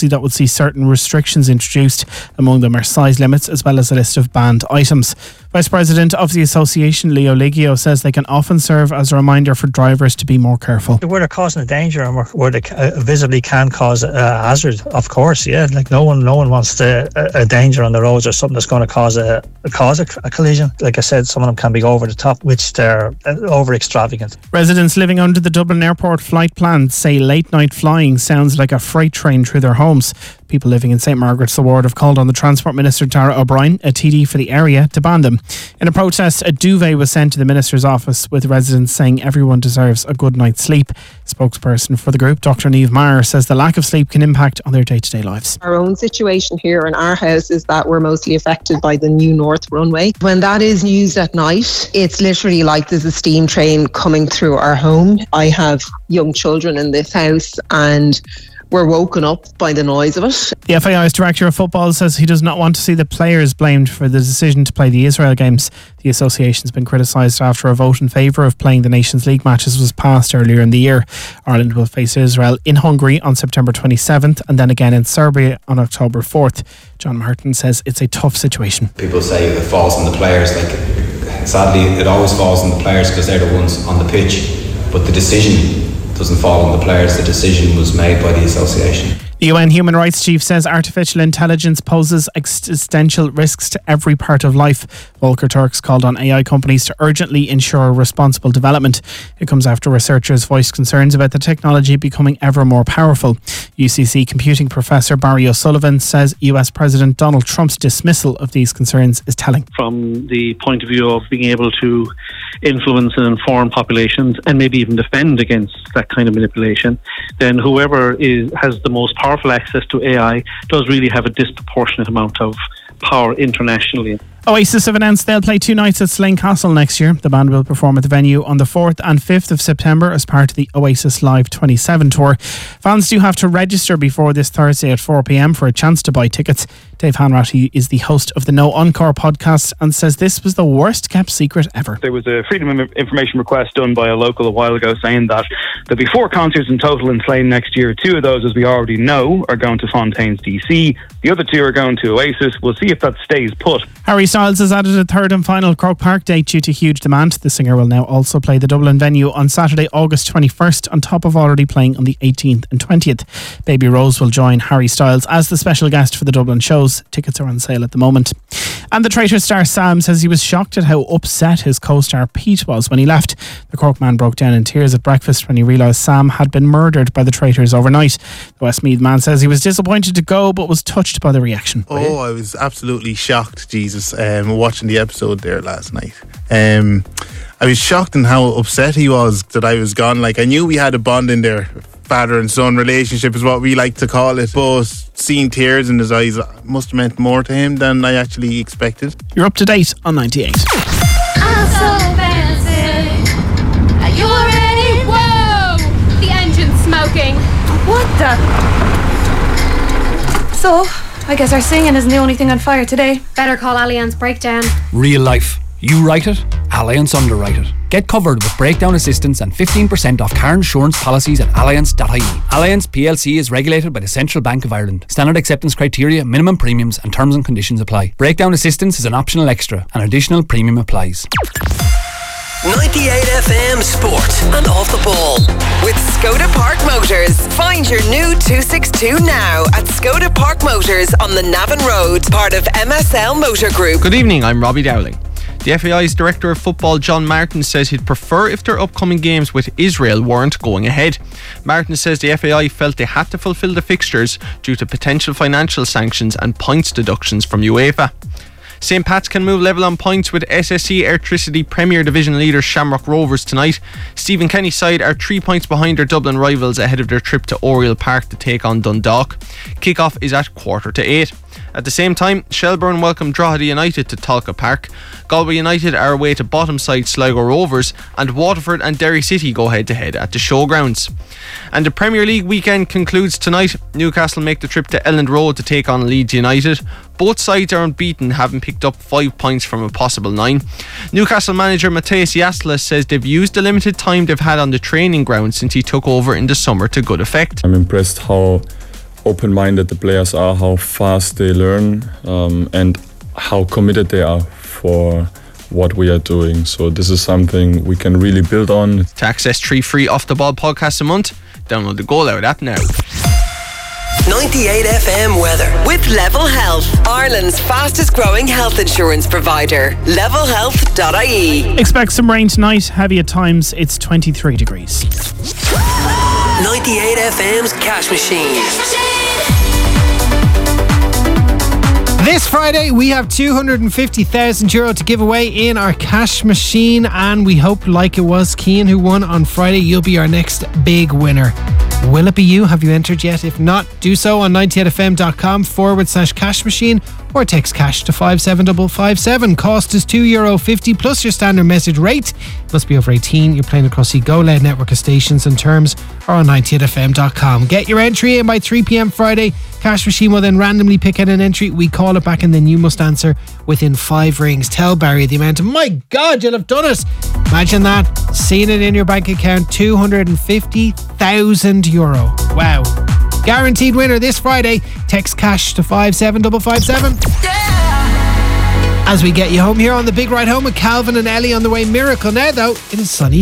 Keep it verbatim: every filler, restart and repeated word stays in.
policy that would see certain restrictions introduced. Among them are size limits as well as a list of banned items. Vice President of the Association, Leo Liggio, says they can often serve as a reminder for drivers to be more careful. Where they're causing a danger and where they uh, visibly can cause a hazard, of course, yeah. Like no one, no one wants to, a, a danger on the roads or something that's going to cause a cause a, a collision. Like I said, some of them can be over the top, which they're uh, over extravagant. Residents living under the Dublin Airport flight plans say late night flying sounds like a freight train through their homes. People living in St Margaret's the Ward have called on the Transport Minister Tara O'Brien, a T D for the area, to ban them. In a protest, a duvet was sent to the Minister's office with residents saying everyone deserves a good night's sleep. Spokesperson for the group, Doctor Niamh Maher, says the lack of sleep can impact on their day-to-day lives. Our own situation here in our house is that we're mostly affected by the new north runway. When that is used at night, it's literally like there's a steam train coming through our home. I have young children in this house and we're woken up by the noise of it. The F A I's Director of Football says he does not want to see the players blamed for the decision to play the Israel games. The association has been criticised after a vote in favour of playing the Nations League matches was passed earlier in the year. Ireland will face Israel in Hungary on September twenty-seventh and then again in Serbia on October fourth. John Martin says it's a tough situation. People say it falls on the players. Like, sadly, it always falls on the players because they're the ones on the pitch. But the decision doesn't fall on the players. The decision was made by the association. The U N Human Rights Chief says artificial intelligence poses existential risks to every part of life. Volker Turks called on A I companies to urgently ensure responsible development. It comes after researchers voiced concerns about the technology becoming ever more powerful. U C C computing professor Barry O'Sullivan says U S President Donald Trump's dismissal of these concerns is telling. From the point of view of being able to influence and inform populations and maybe even defend against that kind of manipulation, then whoever is has the most powerful access to A I does really have a disproportionate amount of power internationally. Oasis have announced they'll play two nights at Slane Castle next year. The band will perform at the venue on the fourth and fifth of September as part of the Oasis Live twenty-seven tour. Fans do have to register before this Thursday at four p.m. for a chance to buy tickets. Dave Hanratty is the host of the No Encore podcast and says this was the worst kept secret ever. There was a Freedom of Information request done by a local a while ago saying that there'll be four concerts in total in Slane next year. Two of those, as we already know, are going to Fontaines D C. The other two are going to Oasis. We'll see if that stays put. Harry Styles has added a third and final Croke Park date due to huge demand. The singer will now also play the Dublin venue on Saturday, August twenty-first, on top of already playing on the eighteenth and twentieth. Baby Rose will join Harry Styles as the special guest for the Dublin shows. Tickets are on sale at the moment. And the Traitor star Sam says he was shocked at how upset his co-star Pete was when he left. The Cork man broke down in tears at breakfast when he realised Sam had been murdered by the Traitors overnight. The Westmeath man says he was disappointed to go but was touched by the reaction. Oh, I was absolutely shocked, Jesus, um, watching the episode there last night. Um, I was shocked in how upset he was that I was gone. Like, I knew we had a bond in there. Father and son relationship is what we like to call it, but seeing tears in his eyes must have meant more to him than I actually expected. You're up to date on ninety-eight. I'm so fancy. Are you ready? Whoa! The engine's smoking. What the? So, I guess our singing isn't the only thing on fire today. Better call Allianz Breakdown. Real life. You write it, Allianz underwrite it. Get covered with breakdown assistance and fifteen percent off car insurance policies at allianz dot I E. Allianz P L C is regulated by the Central Bank of Ireland. Standard acceptance criteria, minimum premiums and terms and conditions apply. Breakdown assistance is an optional extra. An additional premium applies. ninety-eight F M Sport and Off the Ball with Skoda Park Motors. Find your new two sixty-two now at Skoda Park Motors on the Navan Road, part of M S L Motor Group. Good evening, I'm Robbie Dowling. The F A I's Director of Football, John Martin, says he'd prefer if their upcoming games with Israel weren't going ahead. Martin says the F A I felt they had to fulfil the fixtures due to potential financial sanctions and points deductions from UEFA. Saint Pat's can move level on points with S S E Airtricity Premier Division leader Shamrock Rovers tonight. Stephen Kenny's side are three points behind their Dublin rivals ahead of their trip to Oriel Park to take on Dundalk. Kick-off is at quarter to eight. At the same time, Shelbourne welcome Drogheda United to Talca Park. Galway United are away to bottom side Sligo Rovers, and Waterford and Derry City go head to head at the Showgrounds. And the Premier League weekend concludes tonight. Newcastle make the trip to Elland Road to take on Leeds United. Both sides are unbeaten, having picked up five points from a possible nine. Newcastle manager Matthias Jasla says they've used the limited time they've had on the training ground since he took over in the summer to good effect. I'm impressed how open-minded the players are, how fast they learn, um, and how committed they are for what we are doing. So this is something we can really build on. To access three free Off The Ball podcasts a month, download the Goal Out app now. ninety-eight F M weather with Level Health, Ireland's fastest growing health insurance provider. level health dot I E. Expect some rain tonight, heavy at times. It's twenty-three degrees. ninety-eight F M's Cash Machine. This Friday, we have two hundred fifty thousand euro to give away in our cash machine, and we hope, like it was Cian who won on Friday, you'll be our next big winner. Will it be you? Have you entered yet? If not, do so on ninety-eight f m dot com forward slash cash machine or text cash to five seven five five seven. Cost is two euro fifty plus your standard message rate. Must be over eighteen. You're playing across the Go Loud network of stations, and terms are on ninety-eight f m dot com. Get your entry in by three p m Friday. Cash machine will then randomly pick out an entry. We call it back, and then you must answer within five rings. Tell Barry the amount. My God, you'll have done it. Imagine that. Seeing it in your bank account. two hundred fifty thousand euro. Wow. Guaranteed winner this Friday. Text cash to five seven five five seven. As we get you home here on the Big Ride Home with Calvin and Ellie on the way. Miracle now, though. It is sunny.